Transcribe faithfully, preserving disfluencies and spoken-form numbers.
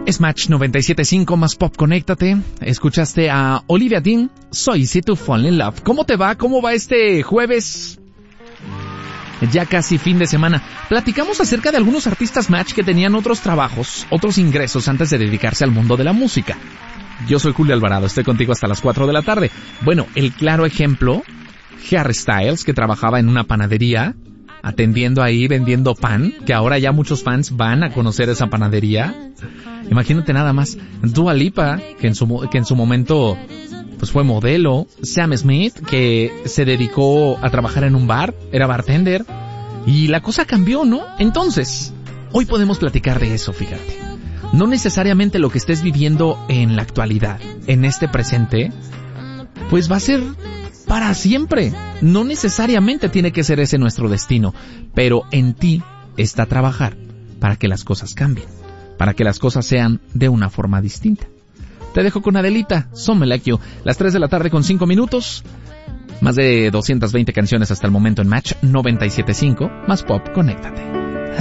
Es Match noventa y siete punto cinco más Pop, conéctate. Escuchaste a Olivia Dean, So Easy to Fall in Love. ¿Cómo te va? ¿Cómo va este jueves? Ya casi fin de semana. Platicamos acerca de algunos artistas Match que tenían otros trabajos, otros ingresos antes de dedicarse al mundo de la música. Yo soy Julio Alvarado, estoy contigo hasta las cuatro de la tarde. Bueno, el claro ejemplo, Harry Styles, que trabajaba en una panadería, atendiendo ahí, vendiendo pan, que ahora ya muchos fans van a conocer esa panadería. Imagínate nada más. Dua Lipa, que en su, que en su momento pues fue modelo. Sam Smith, que se dedicó a trabajar en un bar, era bartender. Y la cosa cambió, ¿no? Entonces, hoy podemos platicar de eso, fíjate. No necesariamente lo que estés viviendo en la actualidad, en este presente, pues va a ser para siempre. No necesariamente tiene que ser ese nuestro destino, pero en ti está trabajar para que las cosas cambien, para que las cosas sean de una forma distinta. Te dejo con Adelita, Some Like You, las tres de la tarde con cinco minutos. Más de doscientas veinte canciones hasta el momento en Match noventa y siete punto cinco, más Pop, conéctate.